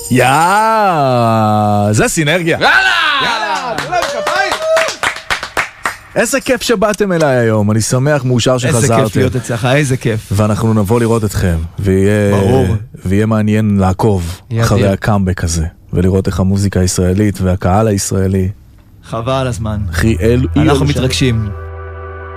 זה סינרגיה. יאללה, כולם כפיים. איזה כיף שבאתם אליי היום, אני שמח, מאושר שחזרתם. איזה כיף להיות אצלך, איזה כיף. ואנחנו נבוא לראות אתכם, ויהיה מעניין לעקוב אחרי הקאמבק הזה, ולראות איך המוזיקה הישראלית והקהל הישראלי. חבל הזמן. אחי, אנחנו מתרגשים.